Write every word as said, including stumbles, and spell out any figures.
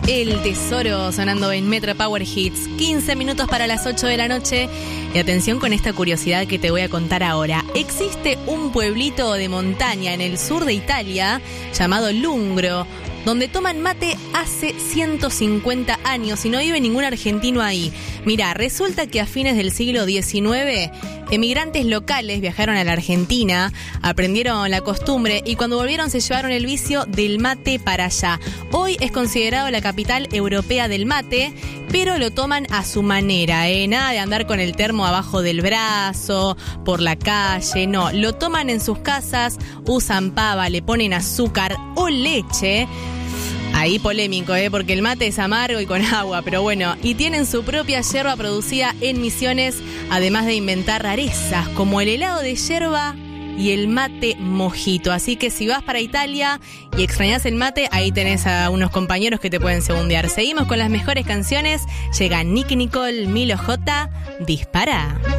El Tesoro sonando en Metro Power Hits. quince minutos para las ocho de la noche. Y atención con esta curiosidad que te voy a contar ahora. Existe un pueblito de montaña en el sur de Italia llamado Lungro, donde toman mate hace ciento cincuenta años y no vive ningún argentino ahí. Mirá, resulta que a fines del siglo diecinueve, emigrantes locales viajaron a la Argentina, aprendieron la costumbre y cuando volvieron se llevaron el vicio del mate para allá. Hoy es considerado la capital europea del mate, pero lo toman a su manera, ¿eh? Nada de andar con el termo abajo del brazo, por la calle, no. Lo toman en sus casas, usan pava, le ponen azúcar o leche. Ahí polémico, ¿eh? Porque el mate es amargo y con agua, pero bueno. Y tienen su propia yerba producida en Misiones, además de inventar rarezas como el helado de yerba y el mate mojito. Así que si vas para Italia y extrañas el mate, ahí tenés a unos compañeros que te pueden segundear. Seguimos con las mejores canciones. Llega Nicky Nicole, Milo J. Dispara.